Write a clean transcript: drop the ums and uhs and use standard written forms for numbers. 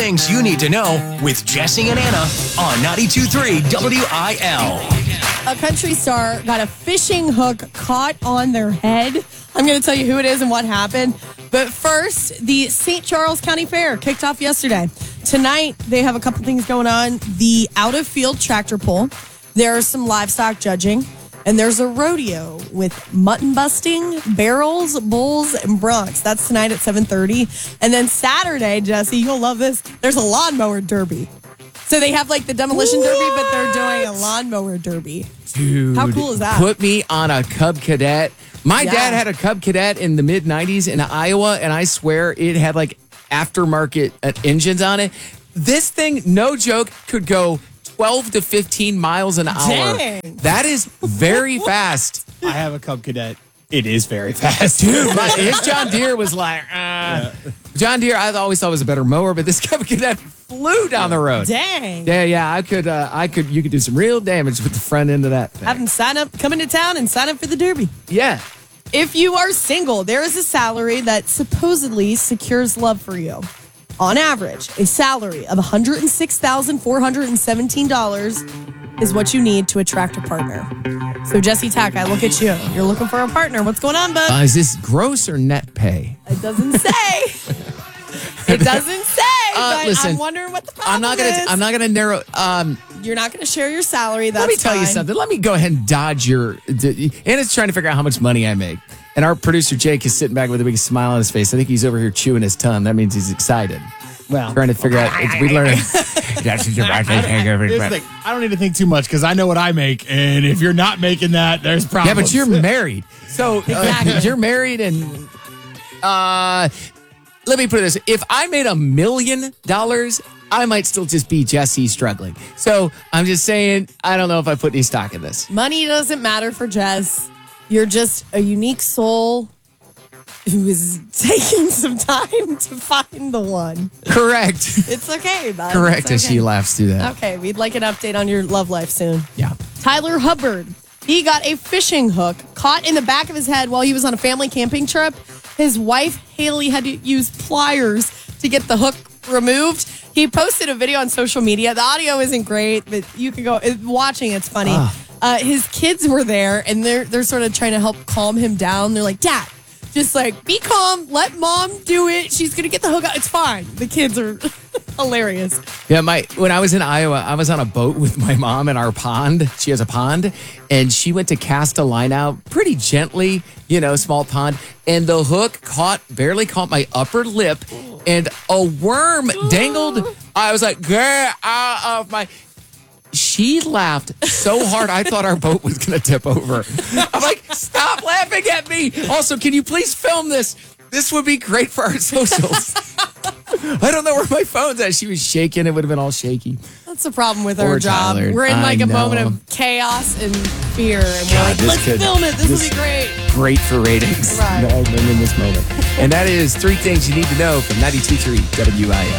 things you need to know with Jesse and Anna on 92.3 WIL. A country star got a fishing hook caught on their head. I'm going to tell you who it is and what happened. But first, the St. Charles County Fair kicked off yesterday. Tonight, they have a couple things going on. The out-of-field tractor pull. There's some livestock judging. And there's a rodeo with mutton busting, barrels, bulls, and broncs. That's tonight at 7:30. And then Saturday, Jesse, you'll love this. There's a lawnmower derby. So they have like the demolition derby, but they're doing a lawnmower derby. Dude, how cool is that? Put me on a Cub Cadet. My dad had a Cub Cadet in the mid-90s in Iowa, and I swear it had like aftermarket engines on it. This thing, no joke, could go 12 to 15 miles an hour. Dang. That is very fast. I have a Cub Cadet. It is very fast. Dude, his John Deere was like, John Deere, I always thought was a better mower, but this Cub Cadet flew down the road. Dang. Yeah, you could do some real damage with the front end of that thing. Have them sign up, come into town and sign up for the derby. Yeah. If you are single, there is a salary that supposedly secures love for you. On average, a salary of $106,417 is what you need to attract a partner. So, Jesse Tack, I look at you. You're looking for a partner. What's going on, bud? Is this gross or net pay? It doesn't say. It doesn't say. But listen, I'm wondering what the problem is. I'm not gonna narrow. You're not going to share your salary. That's Let me tell you fine. something. Let me go ahead and dodge your. Anna's trying to figure out how much money I make, and our producer Jake is sitting back with a big smile on his face. I think he's over here chewing his tongue. That means he's excited. Well, trying to figure out. We learned. Here's the thing. I don't need to think too much because I know what I make, and if you're not making that, there's problems. Yeah, but you're married, so you're married, and let me put it this: if I made $1 million, I might still just be Jesse struggling. So I'm just saying, I don't know if I put any stock in this. Money doesn't matter for Jess. You're just a unique soul who is taking some time to find the one. Correct. It's okay, bud. Correct, It's as okay. she laughs through that. Okay, we'd like an update on your love life soon. Yeah. Tyler Hubbard, he got a fishing hook caught in the back of his head while he was on a family camping trip. His wife, Haley, had to use pliers to get the hook removed. He posted a video on social media. The audio isn't great, but you can go watching. It's funny. His kids were there, and they're sort of trying to help calm him down. They're like, Dad, just like, be calm. Let Mom do it. She's going to get the hook out. It's fine. The kids are hilarious. Yeah, when I was in Iowa, I was on a boat with my mom in our pond. She has a pond, and she went to cast a line out pretty gently, small pond, and the hook barely caught my upper lip, and a worm dangled. I was like, get out of my... She laughed so hard, I thought our boat was going to tip over. I'm like, stop laughing at me. Also, can you please film this? This would be great for our socials. I don't know where my phone's at. She was shaking. It would have been all shaky. That's the problem with our Poor job. Tyler. We're in I a know. moment of chaos and fear. And we're like, this let's could- film it. This will be great. Great for ratings. Right. In this moment. And that is 3 things you need to know from 92.3 WIL.